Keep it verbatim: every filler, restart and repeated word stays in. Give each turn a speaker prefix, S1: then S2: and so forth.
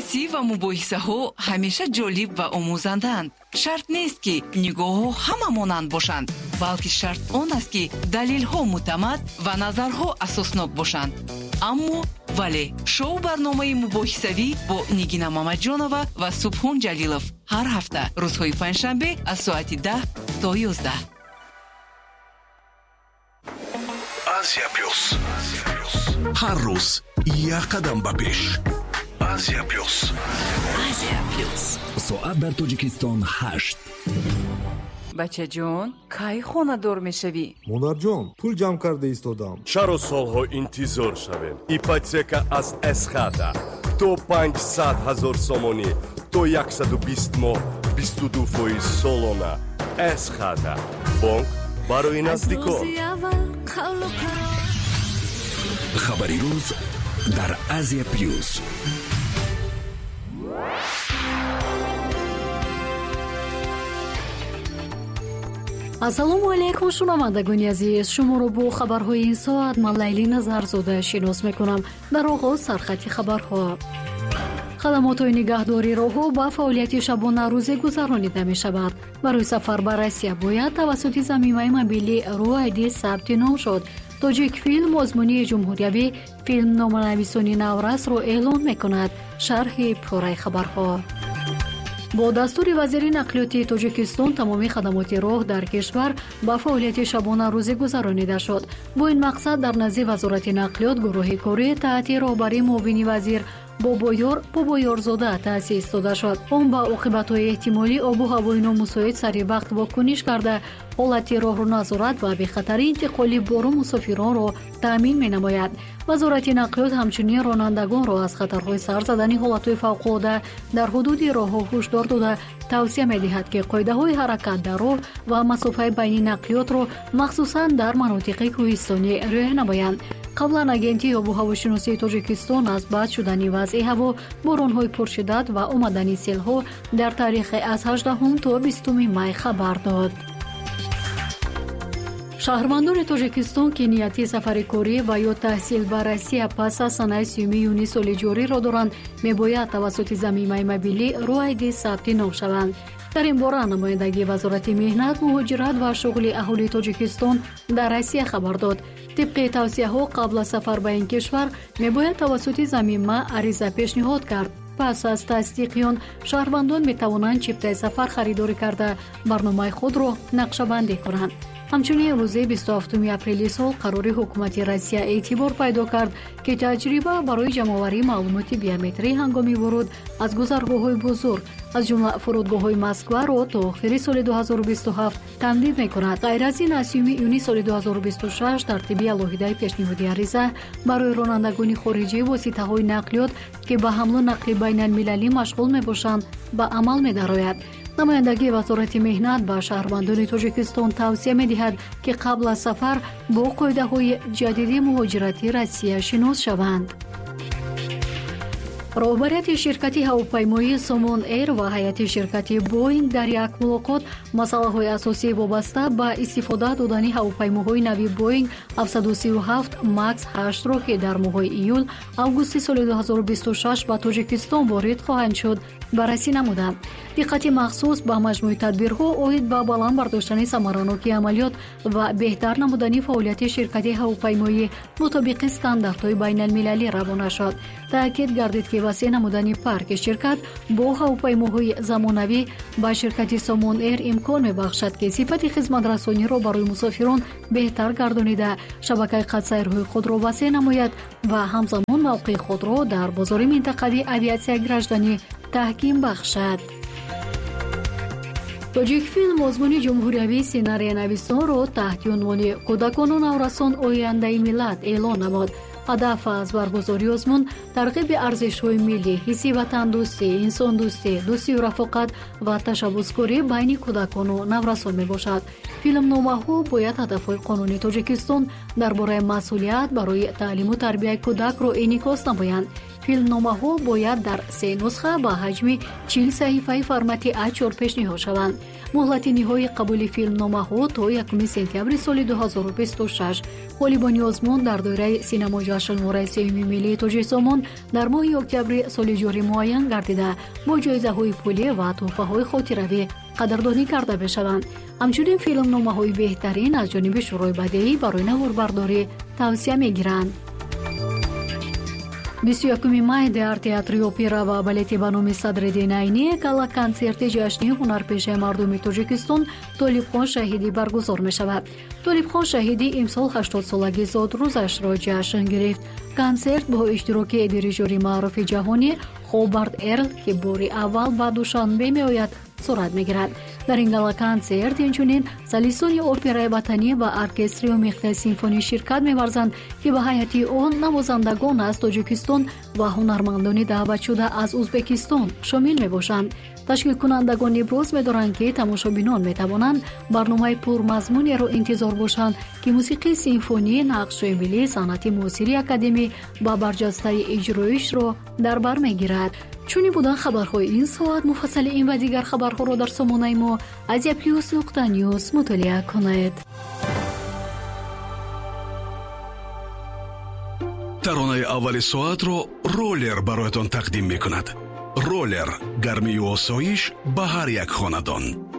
S1: بحثی و مباحثه ها همیشه جالب و آموزندند. شرط نیست که نگاه ها همه مانند باشند، بلکه شرط آن است که دلیل ها معتمد و نظرها اساسناک باشند. اما ولی شو برنامه مباحثوی با نگینا مامدجانова و سبحان جلیلов هر هفته روزهای پنجشنبه از ساعت ده تا یازده.
S2: Азия Плюс. هر روز یک قدم به پیش. Азия Плюс.
S3: Азия Плюс. ساعت در تاجیکستان هشت.
S1: بچه جون کی خانه دار میشوی؟
S4: مادر جان پول جمع کرده ایستادم.
S5: چرا سالها انتظار شویم؟ ایپاتека از اسخاتا تو پانصد هزار سومونی تو صد و بیست ماه بیست و دو فایز سالانه. اسخاتا بانک برای نزدیکان.
S3: خبری روز در آزیا پلیوس.
S6: ассалому алайкум шунавандагони азиз, шуморо бо хабарҳои ин соат ман Лайли Назарзода шинос мекунам. дар оғоз сархати хабарҳо. хадамотҳои нигаҳдории роҳҳо ба фаъолияти шабона рӯзе гузаронида мешавад. барои сафар ба Россия бояд тавассути замимаи мобилӣ руайди сабти ном шуд. тоҷик филм озмунии ҷумҳуриявӣ филмноманависони наврасро эълон мекунад. шарҳи пораи хабарҳо. бо дастури вазири нақлиёти тоҷикистон тамоми хадамоти роҳ дар кишвар ба фаъолияти шабона рӯзе гузаронида шуд. бо ин мақсад дар назди вазорати нақлиёт гурӯҳи корӣ таҳти роҳбарии муовини вазир бобоёр бобоёрзода таъсис дода шуд. он ба оқибатҳои эҳтимолӣ обу ҳавои номусоид сари вақт вокуниш карда ҳолати роҳро назорат ва бехатарии интиқоли бору мусофиронро таъмин менамояд. вазорати нақлиёт ҳамчунин ронандагонро аз хатарҳои сар задани ҳолатҳои фавқулода дар ҳудуди роҳҳо ҳушдор дода тавсия медиҳад, ки қоидаҳои ҳаракат дар роҳ ва масофаи байни нақлиётро махсусан дар манотиқи кӯҳистонӣ риоя намоянд. қаблан агентии обуҳавошиносии тоҷикистон аз бад шудани вазъи ҳаво, боронҳои пуршиддат ва омадани селҳо дар таърихи аз ҳаждаҳум то бистуми май хабар дод. шаҳрвандони тоҷикистон ки ниятии сафари корӣ ва ё таҳсил ба Россия пас аз санаи сеюми июни соли ҷориро доранд, мебояд тавассути замимаи мобилӣ руайди сабти ном шаванд. дар ин бора намояндагии вазорати меҳнат, муҳоҷират ва шуғли аҳолии Тоҷикистон дар Россия хабар дод. тибқи тавсияҳо қабл аз сафар ба ин кишвар мебояд тавассути замима ариза пешниҳод кард. пас аз тасдиқи он, шаҳрвандон метавонанд чиптаи сафар харидорӣ карда барномаи худро нақшабандӣ кунанд. ҳамчунин рӯзи бисту ҳафтуми апрели сол қарори ҳукумати Россия эътибор пайдо кард, ки таҷриба барои ҷамъоварии маълумоти биометрӣ ҳангоми воруд аз гузаргоҳҳои бузург аз ҷумла фурудгоҳҳои Москваро то охири соли дуҳазору бисту ҳафт тамдид мекунад. ғайр аз ин аз сеюми июни соли дуҳазору бисту шаш тартиби алоҳидаи пешниҳоди ариза барои ронандагони хориҷӣ воситаҳои нақлиёт ки ба ҳамлу нақли байналмилалӣ машғул мебошанд ба амал медарояд. намояндагии вазорати меҳнат ба шаҳрвандони Тоҷикистон тавсия медиҳад, ки қабл аз сафар бо қоидаҳои ҷадидии муҳоҷирати Россия шинос шаванд. роҳбарияти ширкати ҳавопаймоии Somon Air ва ҳайати ширкати Boeing дар як мулоқот масъалаҳои асосии вобаста ба истифода додани ҳавопаймоҳои нави Boeing ҳафтсаду сию ҳафт Max ҳаштро ки дар моҳҳои июл августи соли дуҳазору бисту шаш ба Тоҷикистон ворид хоҳанд шуд баррасӣ намуданд. диққати махсус ба маҷмӯи тадбирҳо оид ба баланд бардоштани самаранокии амалиёт ва беҳтар намудани фаъолияти ширкати ҳавопаймоӣ мутобиқи стандартҳои байналмилалӣ равона шуд. таъкид гардид, ки васеъ намудани парки ширкат бо ҳавопаймоҳои замонавӣ ба ширкати Somon Air имкон мебахшад, ки сифати хизматрасониро барои мусофирон беҳтар гардонида шабакаи қатсайрҳои худро васеъ намояд ва ҳамзамон мавқеи худро дар бозори минтақавии авиатсияи гражданӣ таҳким бахшад. тоҷик филм озмуни ҷумҳуриявӣ сценарийнависонро таҳти унвони кӯдакону наврасон ояндаи миллат эълон намуд. ҳадаф аз баргузории озмун тарғиби арзишҳои миллӣ, ҳисси ватандӯстӣ, инсондӯстӣ, дӯстию рафоқат ва ташаббускорӣ байни кӯдакону наврасон мебошад. филмномаҳо бояд ҳадафҳои қонунии Тоҷикистон дар бораи масъулият барои таълиму тарбияи кӯдакро инъикос намоянд. филмномаҳо бояд дар се нусха ба ҳаҷми чил саҳифаи формати а чор пешниҳод шаванд. муҳлати ниҳоии қабули филмномаҳо то якуми сентябри соли дуҳазору бисту шаш. ғолибони озмон дар доираи синемо ҷашнвораи сеюми миллии тоҷикистон дар моҳи октябри соли ҷорӣ муайян гардида бо ҷоизаҳои пулӣ ва тӯҳфаҳои хотиравӣ қадрдонӣ карда мешаванд. ҳамчунин филмномаҳои беҳтарин аз ҷониби шӯрои бадеӣ барои наворбардорӣ тавсия мегиранд. бисту якуми май дар театри опера ва балети ба номи Садриддин Айнӣ гала-консерти ҷашнӣ ҳунарпешаи мардуми Тоҷикистон Толибхон Шаҳидӣ баргузор мешавад. Толибхон Шаҳидӣ имсол ҳаштод солаги зодрӯзашро ҷашн гирифт. консерт бо иштироки дирижёри маъруфи ҷаҳонӣ Хобарт Эрл, ки бори аввал ба Душанбе меояд, сурат мегирад. дар ин гала-консерт инчунин солистони операи ватанӣ ва оркестри омехтаи симфонӣ ширкат меварзанд, ки ба ҳайати он навозандагон аз Тоҷикистон ва ҳунармандони даъватшуда аз Узбекистон шомил мебошанд. ташкилкунандагон иброз медоранд, ки тамошобинон метавонанд барномаи пурмазмунеро интизор бошанд, ки мусиқии симфонӣ нақшҳои миллии санъати муосири академӣ ба барҷастаи иҷроишро дар бар мегирад. чунин будан хабарҳои ин соат. муфассали ин ва дигар хабарҳоро дар сомонаи мо азия плюс нуқта ньюс мутолиа кунед.
S2: таронаи аввали соатро ролер бароятон тақдим мекунад. ролер гармию осоиш ба ҳар як хонадон.